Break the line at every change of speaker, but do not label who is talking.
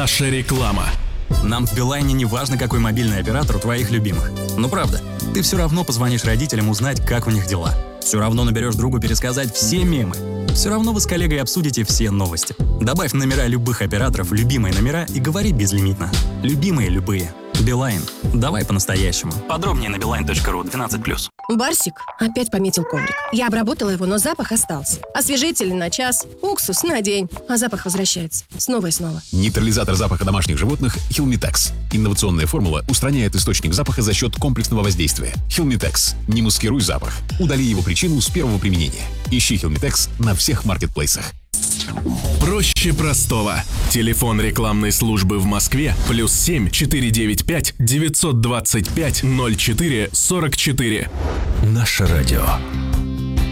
Наша реклама.
Нам в Билайне не важно, какой мобильный оператор у твоих любимых. Ну правда, ты все равно позвонишь родителям узнать, как у них дела. Все равно наберешь другу пересказать все мемы. Все равно вы с коллегой обсудите все новости. Добавь номера любых операторов в любимые номера и говори безлимитно. Любимые любые. Билайн. Давай по-настоящему. Подробнее на beeline.ru 12+.
Барсик опять пометил коврик. Я обработала его, но запах остался. Освежитель на час, уксус на день, а запах возвращается. Снова и снова.
Нейтрализатор запаха домашних животных Хилмитекс. Инновационная формула устраняет источник запаха за счет комплексного воздействия. Хилмитекс. Не маскируй запах. Удали его причину с первого применения. Ищи Хилмитекс на всех маркетплейсах.
Проще простого. Телефон рекламной службы в Москве +7 495 925 04 44.
Наше радио.